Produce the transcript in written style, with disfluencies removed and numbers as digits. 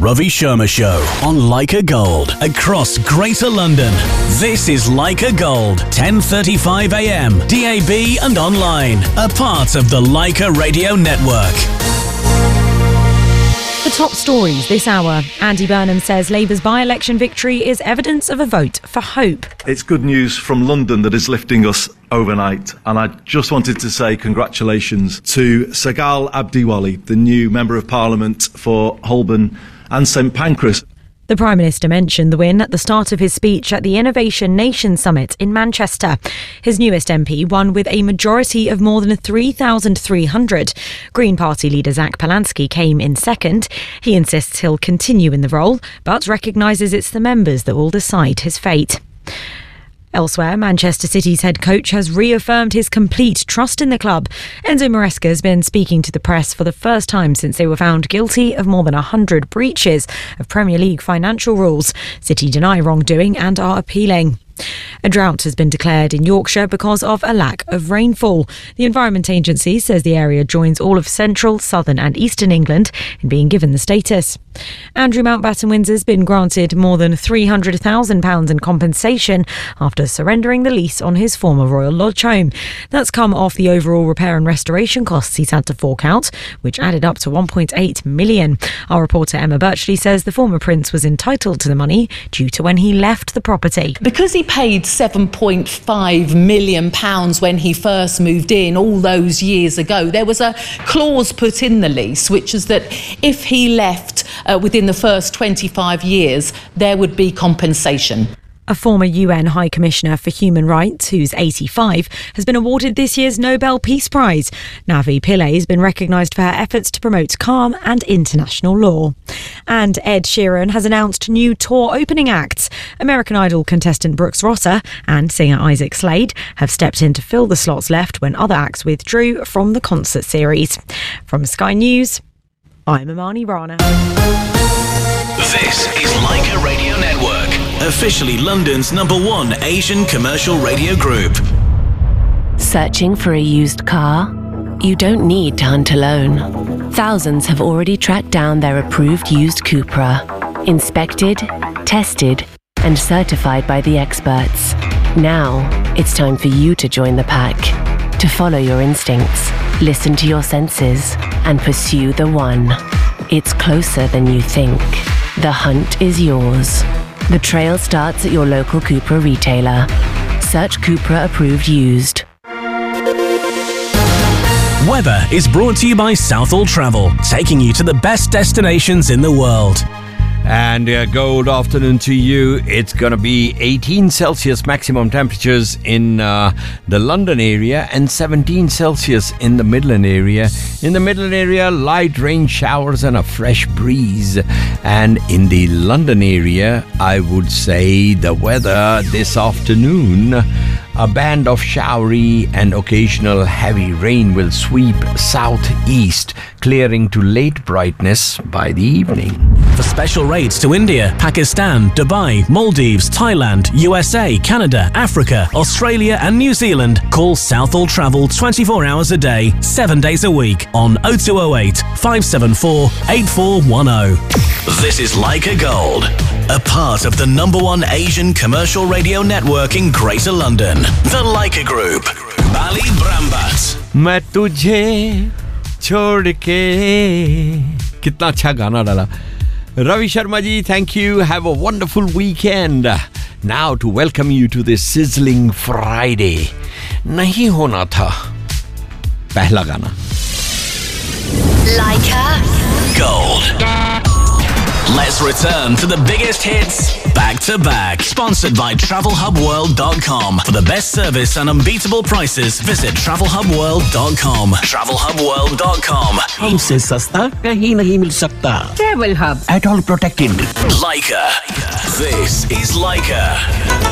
Ravi Sharma Show on Leica Gold across Greater London. This is Leica Gold, 10:35 a.m, DAB and online, a part of the Leica Radio Network. The top stories this hour. Andy Burnham says Labour's by-election victory is evidence of a vote for hope. It's good news from London that is lifting us overnight. And I just wanted to say congratulations to Sagal Abdiwali, the new Member of Parliament for Holborn and St Pancras. The Prime Minister mentioned the win at the start of his speech at the Innovation Nation Summit in Manchester. His newest MP won with a majority of more than 3,300. Green Party leader Zach Polansky came in second. He insists he'll continue in the role, but recognises it's the members that will decide his fate. Elsewhere, Manchester City's head coach has reaffirmed his complete trust in the club. Enzo Maresca has been speaking to the press for the first time since they were found guilty of more than 100 breaches of Premier League financial rules. City deny wrongdoing and are appealing. A drought has been declared in Yorkshire because of a lack of rainfall. The Environment Agency says the area joins all of central, southern and eastern England in being given the status. Andrew Mountbatten-Windsor's been granted more than £300,000 in compensation after surrendering the lease on his former Royal Lodge home. That's come off the overall repair and restoration costs he's had to fork out, which added up to £1.8 million. Our reporter Emma Birchley says the former prince was entitled to the money due to when he left the property. Because he paid £7.5 million when he first moved in all those years ago, there was a clause put in the lease which is that if he left within the first 25 years, there would be compensation. A former UN High Commissioner for Human Rights, who's 85, has been awarded this year's Nobel Peace Prize. Navi Pillay has been recognised for her efforts to promote calm and international law. And Ed Sheeran has announced new tour opening acts. American Idol contestant Brooks Rosser and singer Isaac Slade have stepped in to fill the slots left when other acts withdrew from the concert series. From Sky News, I'm Imani Rana. This is Leica Radio Network, officially London's #1 Asian commercial radio group. Searching for a used car? You don't need to hunt alone. Thousands have already tracked down their approved used Cupra. Inspected, tested, and certified by the experts. Now, it's time for you to join the pack. To follow your instincts, listen to your senses, and pursue the one. It's closer than you think. The hunt is yours. The trail starts at your local Cupra retailer. Search Cupra Approved Used. Weather is brought to you by Southall Travel, taking you to the best destinations in the world. And good afternoon to you. It's going to be 18 Celsius maximum temperatures in the London area and 17 Celsius in the Midland area. In the Midland area, light rain showers and a fresh breeze. And in the London area, I would say the weather this afternoon, a band of showery and occasional heavy rain will sweep southeast, clearing to late brightness by the evening. For special rates to India, Pakistan, Dubai, Maldives, Thailand, USA, Canada, Africa, Australia and New Zealand, call Southall Travel 24 hours a day, 7 days a week on 0208 574 8410. This is Leica Gold, a part of the #1 Asian commercial radio network in Greater London, the Leica Group. Bali Brambat. मैं तुझे छोड़ के. कितना अच्छा गाना डाला. Ravi Sharma ji, thank you. Have a wonderful weekend. Now to welcome you to this sizzling Friday. नहीं होना था पहला गाना. Leica Gold. Let's return to the biggest hits back to back. Sponsored by TravelHubWorld.com. For the best service and unbeatable prices, visit TravelHubWorld.com. TravelHubWorld.com. हमसे सस्ता कहीं नहीं मिल सकता. Travel Hub. At all protected. Leica. This is Leica.